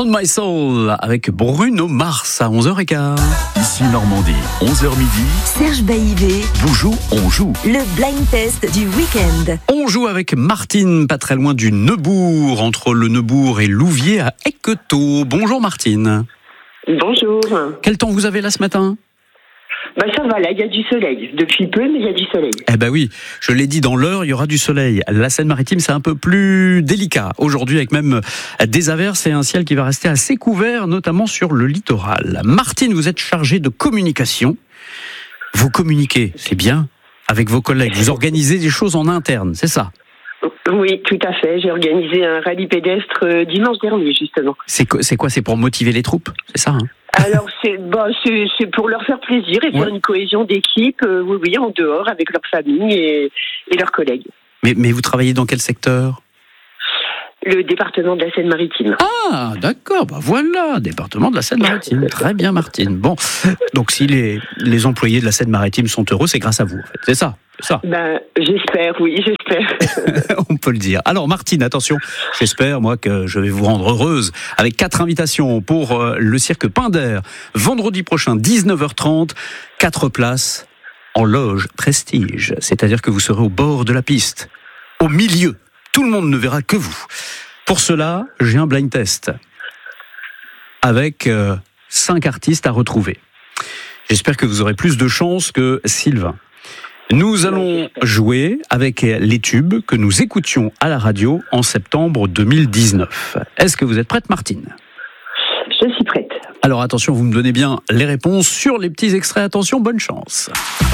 On My Soul avec Bruno Mars à 11h15. Ici Normandie, 11h midi. Serge Baïvé. Bonjour, on joue. Le blind test du week-end. On joue avec Martine, pas très loin du Neubourg, entre le Neubourg et Louviers à Équetot. Bonjour Martine. Bonjour. Quel temps vous avez là ce matin ? Ça va, là, il y a du soleil. Depuis peu, mais il y a du soleil. Eh ben oui, je l'ai dit, dans l'heure, il y aura du soleil. La Seine-Maritime, c'est un peu plus délicat. Aujourd'hui, avec même des averses et un ciel qui va rester assez couvert, notamment sur le littoral. Martine, vous êtes chargée de communication. Vous communiquez, c'est bien, avec vos collègues. Vous organisez des choses en interne, c'est ça ? Oui, tout à fait. J'ai organisé un rallye pédestre dimanche dernier, justement. C'est quoi ? C'est pour motiver les troupes, c'est ça, hein ? Alors, c'est pour leur faire plaisir et faire une cohésion d'équipe, oui, en dehors, avec leur famille et leurs collègues. Mais vous travaillez dans quel secteur ? Le département de la Seine-Maritime. Ah, d'accord, voilà, département de la Seine-Maritime. Très bien, Martine. Bon, donc si les employés de la Seine-Maritime sont heureux, c'est grâce à vous, en fait. C'est ça. J'espère, oui, j'espère. On peut le dire. Alors, Martine, attention, j'espère, moi, que je vais vous rendre heureuse avec 4 invitations pour le cirque Pinder. Vendredi prochain, 19h30, 4 places en loge prestige. C'est-à-dire que vous serez au bord de la piste, au milieu. Tout le monde ne verra que vous. Pour cela, j'ai un blind test avec 5 artistes à retrouver. J'espère que vous aurez plus de chance que Sylvain. Nous allons jouer avec les tubes que nous écoutions à la radio en septembre 2019. Est-ce que vous êtes prête, Martine ? Je suis prête. Alors attention, vous me donnez bien les réponses sur les petits extraits. Attention, bonne chance.